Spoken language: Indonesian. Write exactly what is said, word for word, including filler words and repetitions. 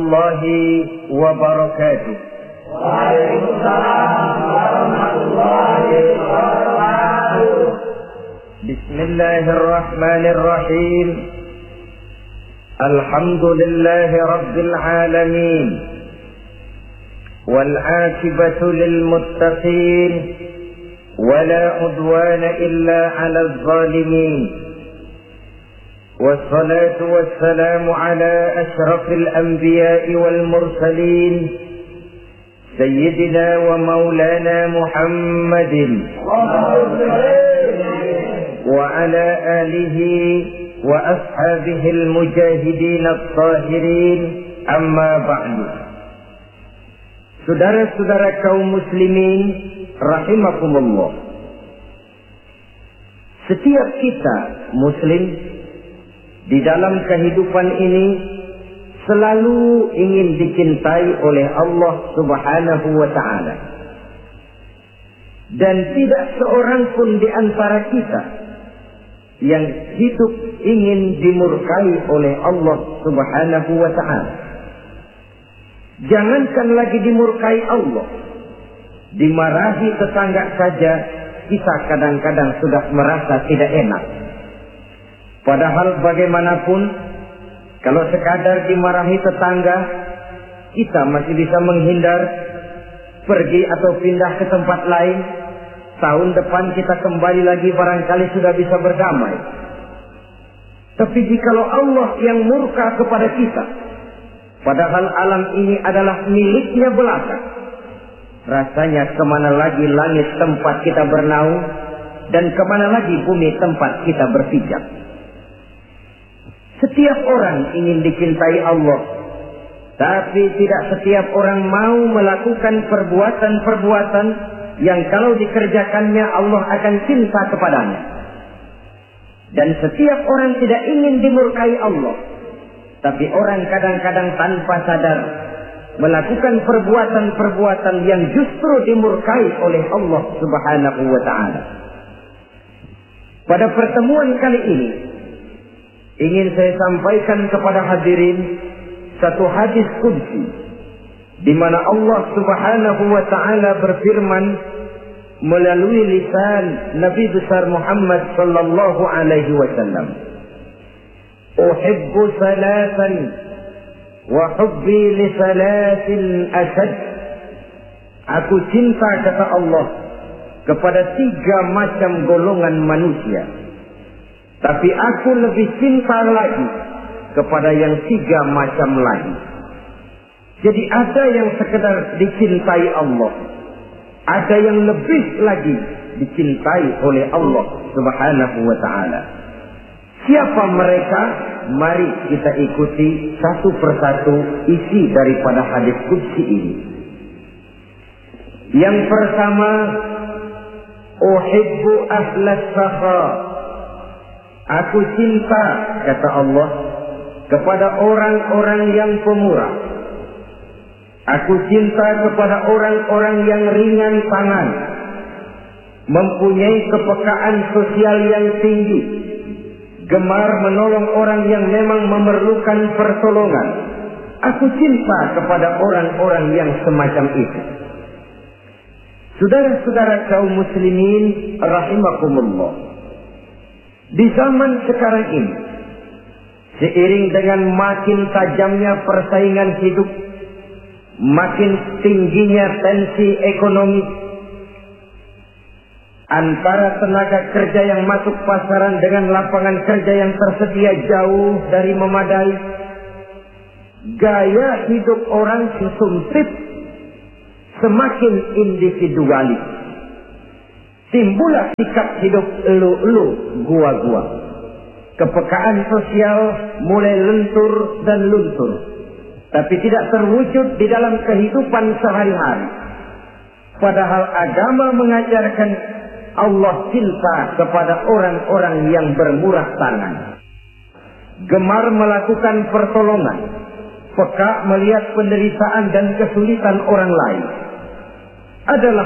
Warahmatullahi wabarakatuh. Waalaikumsalam warahmatullahi wabarakatuh. Bismillahirrahmanirrahim. Alhamdulillahi rabbil alamin. Wal aqibatu lil muttaqin. Wala udwana illa 'alal zalimin. والصلاة والسلام على أشرف الأنبياء والمرسلين سيدنا ومولانا محمد وعلى آله وأصحابه المجاهدين الطاهرين أما بعد. Saudara-saudara kaum muslimin rahimakumullah, setiap kita muslim di dalam kehidupan ini selalu ingin dicintai oleh Allah Subhanahu wa ta'ala. Dan tidak seorang pun di antara kita yang hidup ingin dimurkai oleh Allah Subhanahu wa ta'ala. Jangankan lagi dimurkai Allah, dimarahi tetangga saja kita kadang-kadang sudah merasa tidak enak. Padahal bagaimanapun, kalau sekadar dimarahi tetangga, kita masih bisa menghindar, pergi atau pindah ke tempat lain. Tahun depan kita kembali lagi, barangkali sudah bisa berdamai. Tapi jikalau Allah yang murka kepada kita, padahal alam ini adalah miliknya belaka, rasanya kemana lagi langit tempat kita bernaung, dan kemana lagi bumi tempat kita berpijak. Setiap orang ingin dicintai Allah, tapi tidak setiap orang mau melakukan perbuatan-perbuatan yang kalau dikerjakannya Allah akan cinta kepadanya. Dan setiap orang tidak ingin dimurkai Allah, tapi orang kadang-kadang tanpa sadar melakukan perbuatan-perbuatan yang justru dimurkai oleh Allah Subhanahu wa ta'ala. Pada pertemuan kali ini ingin saya sampaikan kepada hadirin satu hadis qudsi di mana Allah Subhanahu wa ta'ala berfirman melalui lisan Nabi besar Muhammad sallallahu alaihi wasallam, "Uhibbu salasan wa hubbi li salasin ashad." Aku cinta, kata Allah, kepada tiga macam golongan manusia, tapi aku lebih cinta lagi kepada yang tiga macam lagi. Jadi ada yang sekedar dicintai Allah, ada yang lebih lagi dicintai oleh Allah Subhanahu wa ta'ala. Siapa mereka? Mari kita ikuti satu persatu isi daripada hadis qudsi ini. Yang pertama, uhibbu ahlas sakha. Aku cinta, kata Allah, kepada orang-orang yang pemurah. Aku cinta kepada orang-orang yang ringan tangan, mempunyai kepekaan sosial yang tinggi, gemar menolong orang yang memang memerlukan pertolongan. Aku cinta kepada orang-orang yang semacam itu. Saudara-saudara kaum muslimin rahimakumullah, di zaman sekarang ini, seiring dengan makin tajamnya persaingan hidup, makin tingginya tensi ekonomi, antara tenaga kerja yang masuk pasaran dengan lapangan kerja yang tersedia jauh dari memadai, gaya hidup orang sesempit, semakin individualis. Timbullah sikap hidup elu-elu, gua-gua. Kepekaan sosial mulai lentur dan luntur, tapi tidak terwujud di dalam kehidupan sehari-hari. Padahal agama mengajarkan Allah cinta kepada orang-orang yang bermurah tangan, gemar melakukan pertolongan, peka melihat penderitaan dan kesulitan orang lain. Adalah